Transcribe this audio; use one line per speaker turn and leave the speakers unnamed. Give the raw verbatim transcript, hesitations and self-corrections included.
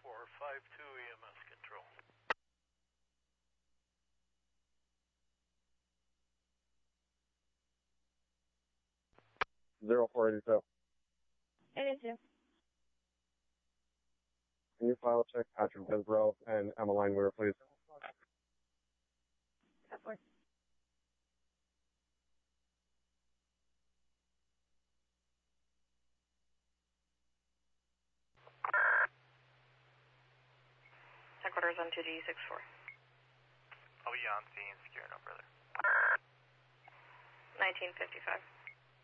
four five two E M S control.
Zero four eighty-two.
eighty-two.
Can you file check Patrick Desborough and Emmeline Weir, please?
Of course.
Headquarters on two D six four.
I'll be on scene, secure no further.
nineteen fifty-five.